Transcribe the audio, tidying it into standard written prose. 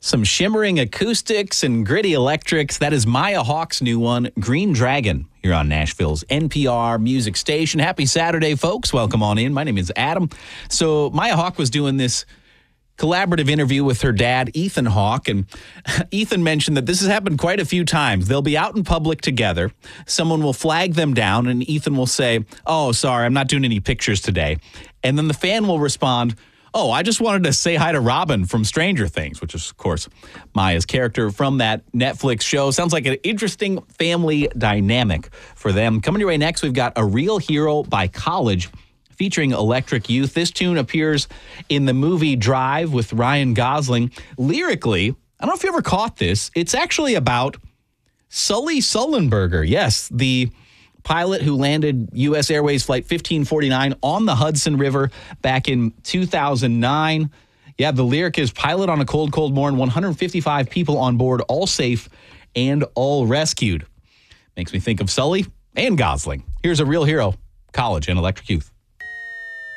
Some shimmering acoustics and gritty electrics. That is Maya Hawke's new one, Green Dragon, here on Nashville's NPR music station. Happy Saturday, folks. Welcome on in. My name is Adam. So Maya Hawke was doing this collaborative interview with her dad, Ethan Hawke, and Ethan mentioned that this has happened quite a few times. They'll be out in public together. Someone will flag them down, and Ethan will say, "Oh, sorry, I'm not doing any pictures today." And then the fan will respond, "Oh, I just wanted to say hi to Robin from Stranger Things," which is, of course, Maya's character from that Netflix show. Sounds like an interesting family dynamic for them. Coming your way next, we've got A Real Hero by College, featuring Electric Youth. This tune appears in the movie Drive with Ryan Gosling. Lyrically, I don't know if you ever caught this, it's actually about Sully Sullenberger. Yes, the pilot who landed U.S. Airways Flight 1549 on the Hudson River back in 2009. Yeah, the lyric is, "Pilot on a cold, cold morn, 155 people on board, all safe and all rescued." Makes me think of Sully and Gosling. Here's A Real Hero, College, and Electric Youth.